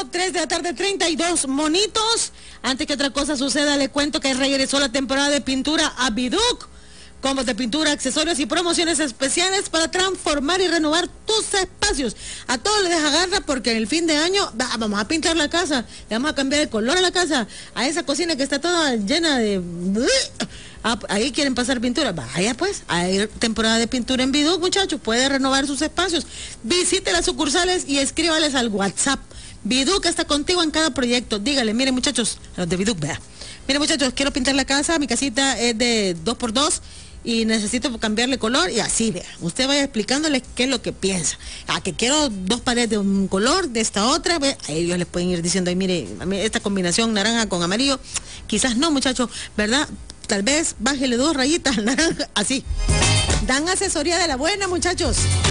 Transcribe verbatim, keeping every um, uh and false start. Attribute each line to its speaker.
Speaker 1: tres de la tarde, treinta y dos monitos. Antes que otra cosa suceda, le cuento que regresó la temporada de pintura a Biduc. Combos de pintura, accesorios y promociones especiales para transformar y renovar tus espacios. A todos les agarra porque en el fin de año va, vamos a pintar la casa, le vamos a cambiar el color a la casa, a esa cocina que está toda llena de... Ah, ahí quieren pasar pintura. Vaya pues, hay temporada de pintura en Biduc, muchachos, puede renovar sus espacios. Visite las sucursales y escríbales al WhatsApp. Biduc está contigo en cada proyecto. Dígale, miren muchachos, los de Biduc, vea. Miren muchachos, quiero pintar la casa, mi casita es de dos por dos y necesito cambiarle color y así, vea. Usted vaya explicándoles qué es lo que piensa. Ah, que quiero dos paredes de un color, de esta otra, vea. A ellos les pueden ir diciendo, ay, mire, esta combinación naranja con amarillo, quizás no, muchachos, ¿verdad? Tal vez bájele dos rayitas al naranja, así. Dan asesoría de la buena, muchachos.